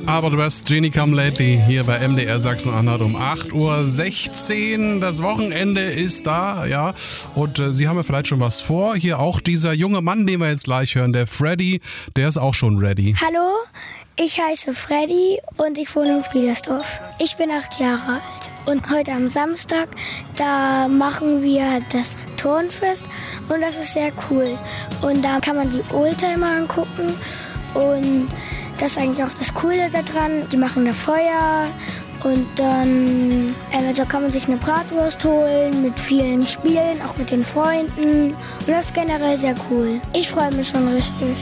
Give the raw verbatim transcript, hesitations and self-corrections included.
Aber du hast Genie Come Lately hier bei M D R Sachsen-Anhalt um acht Uhr sechzehn. Das Wochenende ist da, ja. Und äh, Sie haben ja vielleicht schon was vor. Hier auch dieser junge Mann, den wir jetzt gleich hören, der Freddy, der ist auch schon ready. Hallo, ich heiße Freddy und ich wohne in Friedersdorf. Ich bin acht Jahre alt. Und heute am Samstag, da machen wir das Traktorenfest und das ist sehr cool. Und da kann man die Oldtimer angucken und das ist eigentlich auch das Coole daran. Die machen da Feuer und dann äh, da kann man sich eine Bratwurst holen mit vielen Spielen, auch mit den Freunden. Und das ist generell sehr cool. Ich freue mich schon richtig.